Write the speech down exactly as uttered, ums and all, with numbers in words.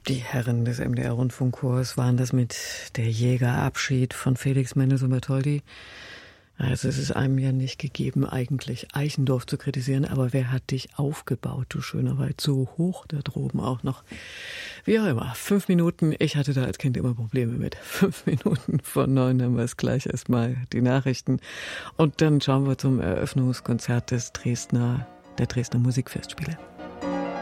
Die Herren des M D R-Rundfunkchors waren das mit Der Jägerabschied von Felix Mendelssohn Bartholdy. Also es ist einem ja nicht gegeben, eigentlich Eichendorff zu kritisieren, aber wer hat dich aufgebaut, du schöner Wald, so hoch da droben auch noch. Wie auch immer, fünf Minuten, ich hatte da als Kind immer Probleme mit. Fünf Minuten vor neun haben wir es gleich erstmal die Nachrichten. Und dann schauen wir zum Eröffnungskonzert des Dresdner, der Dresdner Musikfestspiele.